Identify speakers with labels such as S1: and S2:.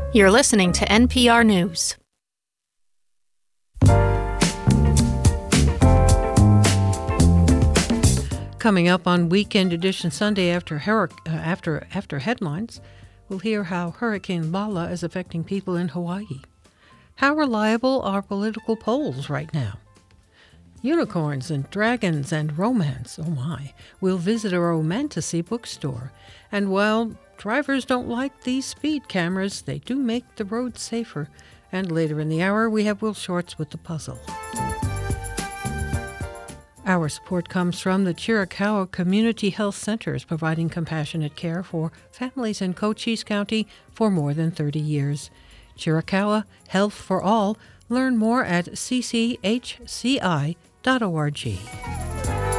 S1: You're listening to NPR News.
S2: Coming up on Weekend Edition Sunday after headlines, we'll hear how Hurricane Lala is affecting people in Hawaii. How reliable are political polls right now? Unicorns and dragons and romance, oh my. We'll visit a romantasy bookstore. And while drivers don't like these speed cameras, they do make the road safer. And later in the hour, we have Will Shortz with the puzzle. Our support comes from the Chiricahua Community Health Centers, providing compassionate care for families in Cochise County for more than 30 years. Chiricahua, Health for All. Learn more at cchci.org.